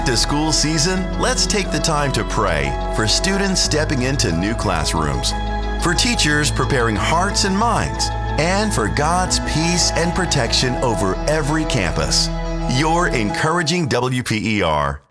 to school season, let's take the time to pray for students stepping into new classrooms, for teachers preparing hearts and minds, and for God's peace and protection over every campus. You're encouraging WPER.